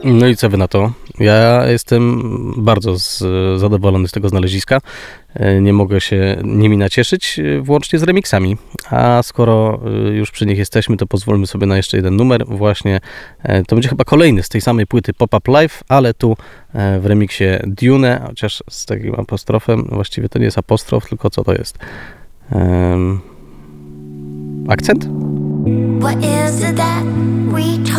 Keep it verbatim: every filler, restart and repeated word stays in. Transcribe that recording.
No i co wy na to? Ja jestem bardzo z, zadowolony z tego znaleziska. Nie mogę się nimi nacieszyć, włącznie z remixami. A skoro już przy nich jesteśmy, to pozwólmy sobie na jeszcze jeden numer. Właśnie to będzie chyba kolejny z tej samej płyty Pop-Up Live, ale tu w remiksie Dune, chociaż z takim apostrofem. Właściwie to nie jest apostrof, tylko co to jest? Um, akcent? What is it that we